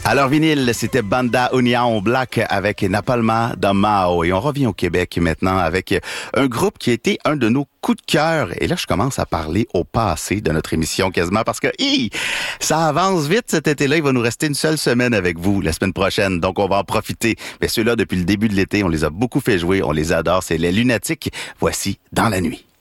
Alors vinyle, c'était Banda Union Black avec Napalma da Mao. Et on revient au Québec maintenant avec un groupe qui a été un de nos coups de cœur. Et là, je commence à parler au passé de notre émission quasiment parce que ça avance vite cet été-là. Il va nous rester une seule semaine avec vous la semaine prochaine. Donc, on va en profiter. Mais ceux-là, depuis le début de l'été, on les a beaucoup fait jouer. On les adore. C'est les Lunatiques. Voici Dans la nuit.